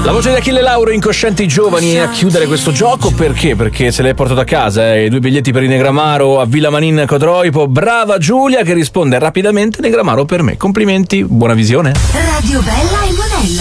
La voce di Achille Lauro, Incoscienti Giovani, a chiudere questo gioco. Perché se l'è portato a casa, i 2 biglietti per i Negramaro a Villa Manin Codroipo. Brava Giulia che risponde rapidamente: Negramaro per me. Complimenti, buona visione. Radio Bella e Monello.